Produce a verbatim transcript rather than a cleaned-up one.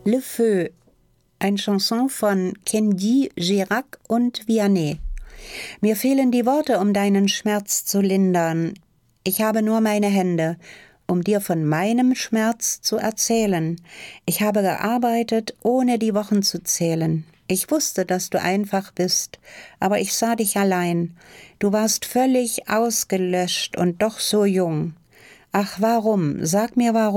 Le Feu, ein Chanson von Kenji Girac und Vianney. Mir fehlen die Worte, um deinen Schmerz zu lindern. Ich habe nur meine Hände, um dir von meinem Schmerz zu erzählen. Ich habe gearbeitet, ohne die Wochen zu zählen. Ich wusste, dass du einfach bist, aber ich sah dich allein. Du warst völlig ausgelöscht und doch so jung. Ach, warum? Sag mir warum.